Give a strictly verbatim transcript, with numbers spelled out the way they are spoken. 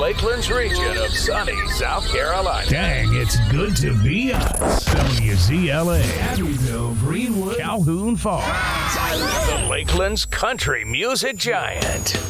Lakeland's region of sunny South Carolina. Dang, it's good to be us. W Z L A, Abbeville, Greenwood, Calhoun Falls. The Lakeland's country music giant.